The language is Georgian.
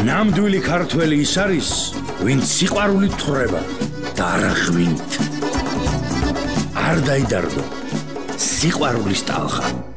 ნამდვილი ქართველი ის არის, ვინც სიყვარულით თვრება და არა ღვინით. არ დაიდარდო სიყვარულის ტალღა.